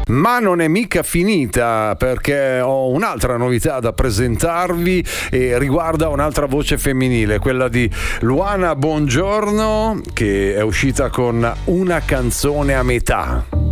Ma non è mica finita, perché ho un'altra novità da presentarvi e riguarda un'altra voce femminile, quella di Luana Bongiorno, che è uscita con Una canzone a metà.